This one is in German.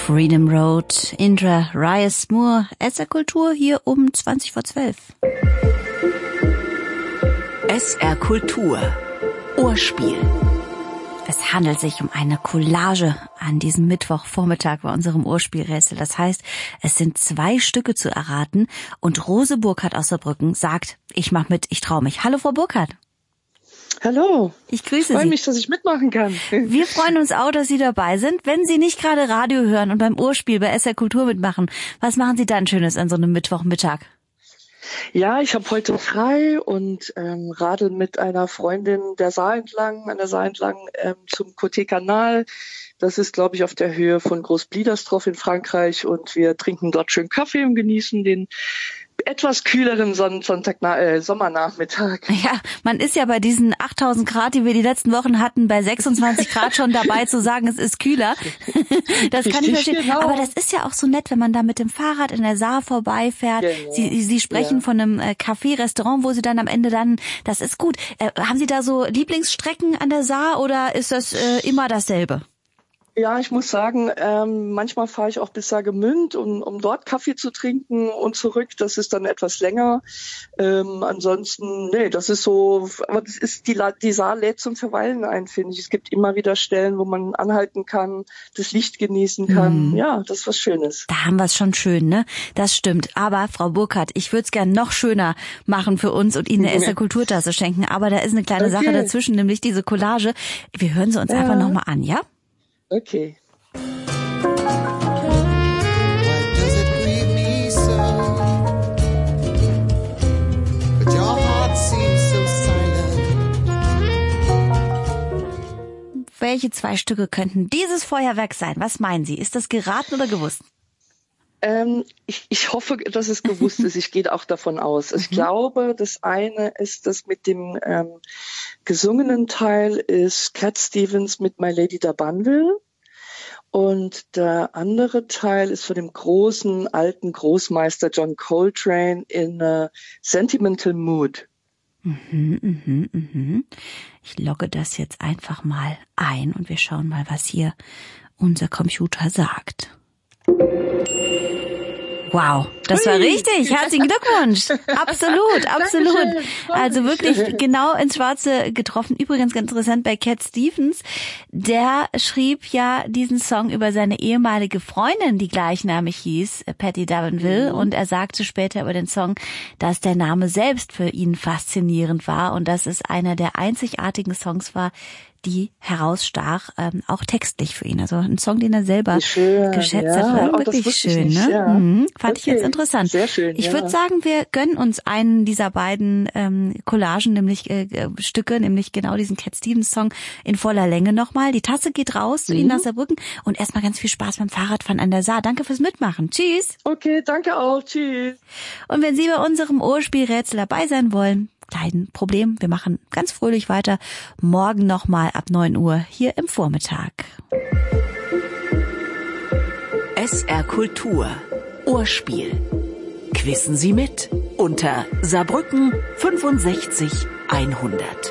Freedom Road, Indra Rice Moore, SR Kultur hier um 20 vor 12. SR Kultur Ohrspiel. Es handelt sich um eine Collage an diesem Mittwochvormittag bei unserem Ohrspielrätsel. Das heißt, es sind 2 Stücke zu erraten und Rose Burkhardt aus Saarbrücken sagt, ich mach mit, ich trau mich. Hallo Frau Burkhardt. Hallo. Ich grüße Sie. Ich freue mich, dass ich mitmachen kann. Wir freuen uns auch, dass Sie dabei sind. Wenn Sie nicht gerade Radio hören und beim Ohrspiel bei SR Kultur mitmachen, was machen Sie dann Schönes an so einem Mittwochmittag? Ja, ich habe heute frei und radel mit einer Freundin an der Saar entlang zum Côté-Canal. Das ist, glaube ich, auf der Höhe von Großbliedersdorf in Frankreich und wir trinken dort schön Kaffee und genießen den etwas kühleren Sommernachmittag. Ja, man ist ja bei diesen 8000 Grad, die wir die letzten Wochen hatten, bei 26 Grad schon dabei zu sagen, es ist kühler. Das kann ich verstehen. Genau. Aber das ist ja auch so nett, wenn man da mit dem Fahrrad in der Saar vorbeifährt. Genau. Sie sprechen von einem Café, Restaurant, wo Sie dann am Ende das ist gut. Haben Sie da so Lieblingsstrecken an der Saar oder ist das immer dasselbe? Ja, ich muss sagen, manchmal fahre ich auch bis Saargemünd, um dort Kaffee zu trinken und zurück. Das ist dann etwas länger. Ansonsten, das ist so, aber das ist die Saar lädt zum Verweilen ein, finde ich. Es gibt immer wieder Stellen, wo man anhalten kann, das Licht genießen kann. Ja, das ist was Schönes. Da haben wir es schon schön, ne? Das stimmt. Aber Frau Burkhardt, ich würde es gern noch schöner machen für uns und Ihnen eine SR Kulturtasse schenken. Aber da ist eine kleine Sache dazwischen, nämlich diese Collage. Wir hören sie uns einfach nochmal an, ja? Okay. Welche 2 Stücke könnten dieses Feuerwerk sein? Was meinen Sie? Ist das geraten oder gewusst? Ich hoffe, dass es gewusst ist. Ich gehe auch davon aus. Ich glaube, das eine ist das mit dem gesungenen Teil ist Cat Stevens mit My Lady da Banville. Und der andere Teil ist von dem großen, alten Großmeister John Coltrane in Sentimental Mood. Ich logge das jetzt einfach mal ein und wir schauen mal, was hier unser Computer sagt. Wow, das war richtig. Herzlichen Glückwunsch. Absolut. Dankeschön. Also wirklich genau ins Schwarze getroffen. Übrigens ganz interessant bei Cat Stevens. Der schrieb ja diesen Song über seine ehemalige Freundin, die gleichnamig hieß, Patti D'Avenville. Und er sagte später über den Song, dass der Name selbst für ihn faszinierend war und dass es einer der einzigartigen Songs war, die herausstach, auch textlich für ihn. Also ein Song, den er selber geschätzt hat. War wirklich schön, ne? Ja. Fand ich jetzt interessant. Sehr schön, ich würde sagen, wir gönnen uns einen dieser beiden Collagen, nämlich Stücke, nämlich genau diesen Cat Stevens Song in voller Länge nochmal. Die Tasse geht raus zu Ihnen nach Saarbrücken und erstmal ganz viel Spaß beim Fahrradfahren an der Saar. Danke fürs Mitmachen. Tschüss. Okay, danke auch. Tschüss. Und wenn Sie bei unserem Ohrspielrätsel dabei sein wollen, kein Problem, wir machen ganz fröhlich weiter. Morgen nochmal ab 9 Uhr hier im Vormittag. SR Kultur Ohrspiel. Quissen Sie mit unter Saarbrücken 65 100.